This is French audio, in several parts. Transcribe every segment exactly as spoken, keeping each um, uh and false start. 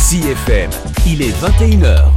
C F M, il est vingt et une heures.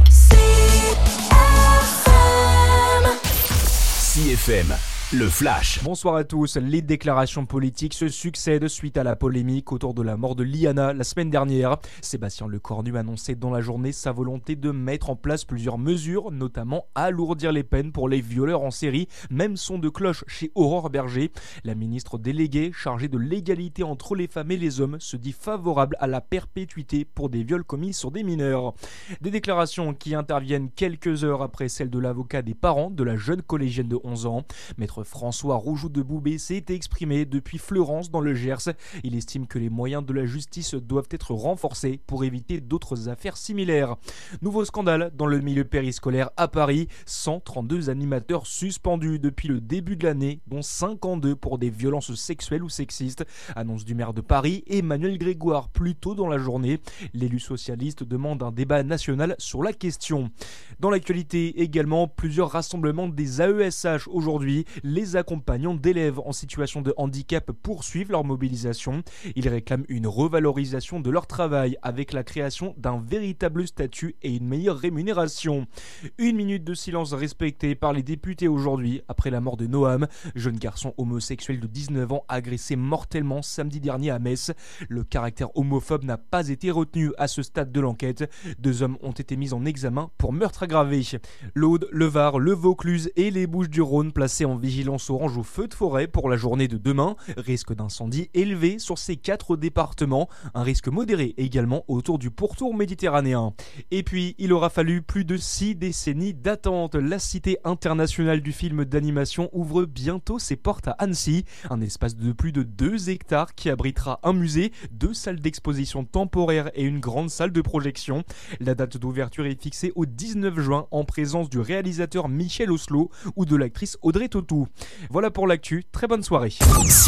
C F M, le Flash. Bonsoir à tous. Les déclarations politiques se succèdent suite à la polémique autour de la mort de Liana la semaine dernière. Sébastien Lecornu annonçait dans la journée sa volonté de mettre en place plusieurs mesures, notamment alourdir les peines pour les violeurs en série. Même son de cloche chez Aurore Berger. La ministre déléguée chargée de l'égalité entre les femmes et les hommes se dit favorable à la perpétuité pour des viols commis sur des mineurs. Des déclarations qui interviennent quelques heures après celles de l'avocat des parents de la jeune collégienne de onze ans. Maître François Roujoux de Boubé s'est exprimé depuis Fleurance dans le Gers. Il estime que les moyens de la justice doivent être renforcés pour éviter d'autres affaires similaires. Nouveau scandale dans le milieu périscolaire à Paris. cent trente-deux animateurs suspendus depuis le début de l'année, dont cinquante-deux pour des violences sexuelles ou sexistes. Annonce du maire de Paris, Emmanuel Grégoire, plus tôt dans la journée. L'élu socialiste demande un débat national sur la question. Dans l'actualité également, plusieurs rassemblements des A E S H aujourd'hui. Les accompagnants d'élèves en situation de handicap poursuivent leur mobilisation. Ils réclament une revalorisation de leur travail avec la création d'un véritable statut et une meilleure rémunération. Une minute de silence respectée par les députés aujourd'hui après la mort de Noam, jeune garçon homosexuel de dix-neuf ans agressé mortellement samedi dernier à Metz. Le caractère homophobe n'a pas été retenu à ce stade de l'enquête. Deux hommes ont été mis en examen pour meurtre aggravé. L'Aude, le Var, le Vaucluse et les Bouches-du-Rhône placés en vigilance orange au feu de forêt pour la journée de demain. Risque d'incendie élevé sur ces quatre départements. Un risque modéré également autour du pourtour méditerranéen. Et puis, il aura fallu plus de six décennies d'attente. La Cité internationale du film d'animation ouvre bientôt ses portes à Annecy. Un espace de plus de deux hectares qui abritera un musée, deux salles d'exposition temporaires et une grande salle de projection. La date d'ouverture est fixée au dix-neuf juin en présence du réalisateur Michel Oslo ou de l'actrice Audrey Tautou. Voilà pour l'actu, très bonne soirée.